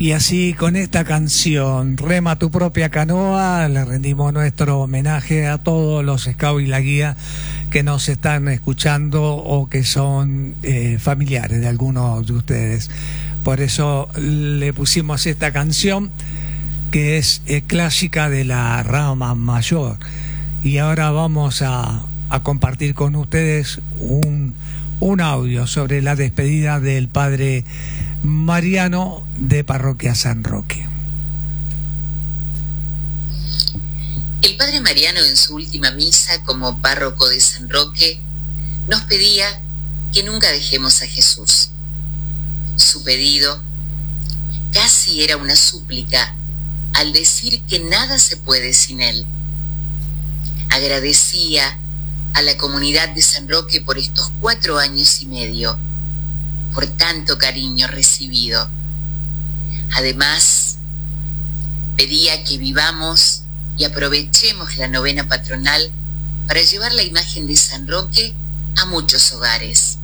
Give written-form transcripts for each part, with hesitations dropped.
Y así, con esta canción, Rema tu propia canoa, le rendimos nuestro homenaje a todos los scouts y la guía que nos están escuchando o que son familiares de algunos de ustedes. Por eso le pusimos esta canción, que es clásica de la rama mayor. Y ahora vamos a compartir con ustedes un audio sobre la despedida del padre Mariano de Parroquia San Roque. El padre Mariano, en su última misa como párroco de San Roque, nos pedía que nunca dejemos a Jesús. Su pedido casi era una súplica al decir que nada se puede sin él. Agradecía a la comunidad de San Roque por estos 4 años y medio, por tanto cariño recibido. Además, pedía que vivamos y aprovechemos la novena patronal para llevar la imagen de San Roque a muchos hogares.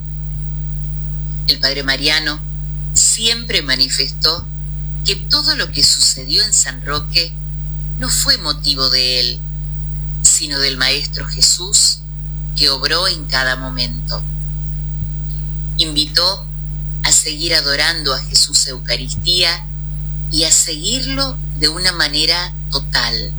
El padre Mariano siempre manifestó que todo lo que sucedió en San Roque no fue motivo de él, sino del Maestro Jesús, que obró en cada momento. Invitó a seguir adorando a Jesús Eucaristía y a seguirlo de una manera total.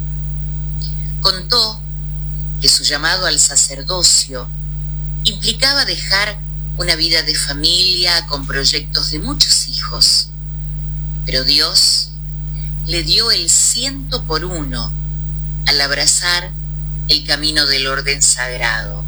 Contó que su llamado al sacerdocio implicaba dejar una vida de familia con proyectos de muchos hijos, pero Dios le dio el 100% al abrazar el camino del orden sagrado.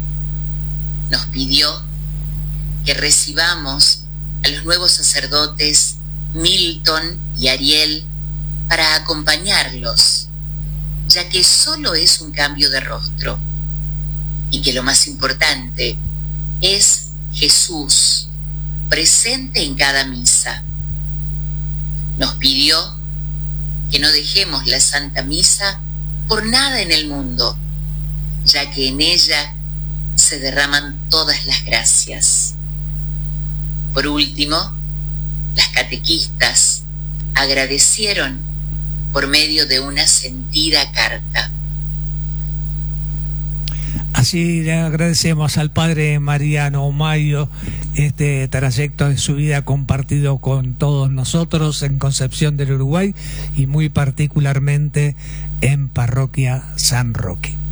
Nos pidió que recibamos a los nuevos sacerdotes Milton y Ariel para acompañarlos, ya que solo es un cambio de rostro, y que lo más importante es Jesús presente en cada misa. Nos pidió que no dejemos la Santa Misa por nada en el mundo, ya que en ella se derraman todas las gracias. Por último, las catequistas agradecieron por medio de una sentida carta. Así le agradecemos al padre Mariano Mayo este trayecto de su vida compartido con todos nosotros en Concepción del Uruguay y muy particularmente en Parroquia San Roque.